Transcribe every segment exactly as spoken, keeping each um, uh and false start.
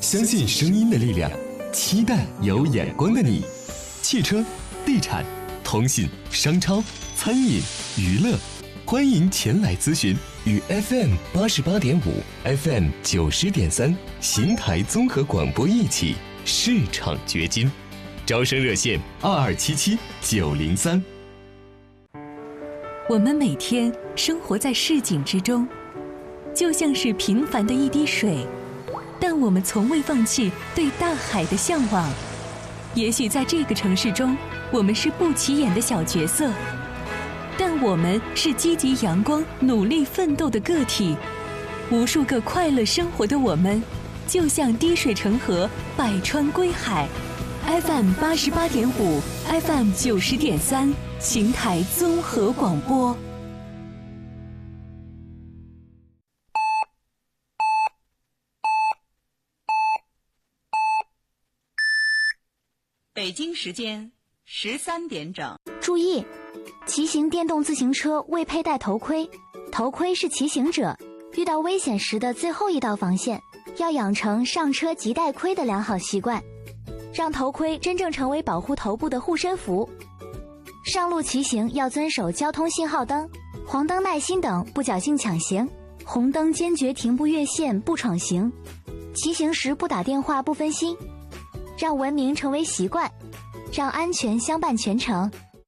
相信声音的力量，期待有眼光的你。汽车、地产、通信、商超、餐饮、娱乐，欢迎前来咨询。与 F M 八十八点五、F M 九十点三邢台综合广播一起市场掘金。招生热线二二七七九零三。 我们每天生活在市井之中，就像是平凡的一滴水，但我们从未放弃对大海的向往。也许在这个城市中，我们是不起眼的小角色，但我们是积极阳光、努力奋斗的个体。无数个快乐生活的我们，就像滴水成河，百川归海。F M 八十八点五 ，F M 九十点三，邢台综合广播。 北京时间十三点整。 注意，骑行电动自行车未佩戴头盔，头盔是骑行者遇到危险时的最后一道防线，要养成上车即戴盔的良好习惯，让头盔真正成为保护头部的护身符。上路骑行要遵守交通信号灯、黄灯耐心等，不侥幸抢行，红灯坚决停步越线不闯行，骑行时不打电话不分心，让文明成为习惯，让安全相伴全程。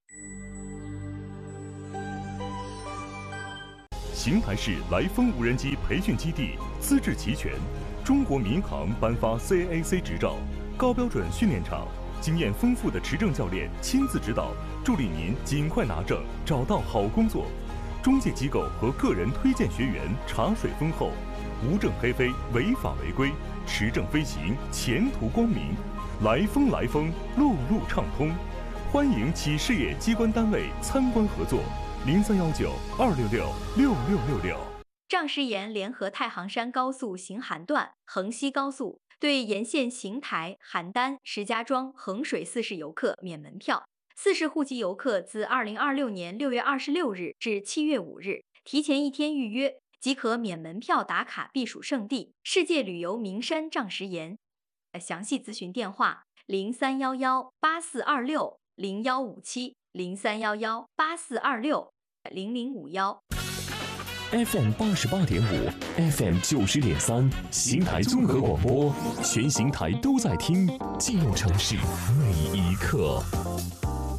邢台市来风无人机培训基地资质齐全，中国民航颁发 C A A C 执照，高标准训练场，经验丰富的持证教练亲自指导，助力您尽快拿证，找到好工作。中介机构和个人推荐学员茶水丰厚，无证黑飞，违法违规，持证飞行，前途光明。来风来风，路路畅通，欢迎企事业机关单位参观合作。零三幺九二六六六六六六。 仗石岩联合太行山高速行邯段、衡西高速对沿线邢台、邯郸、石家庄、衡水四市游客免门票。四市户籍游客自二零二六年六月二十六日至七月五日，提前一天预约即可免门票打卡避暑胜地世界旅游名山仗石岩。详细咨询电话：零三幺幺八四二六零幺五七，零三幺幺八四二六零零五幺。 F M 八十八点五 ，F M 九十点三，邢台综合广播，全邢台都在听，记录城市每一刻。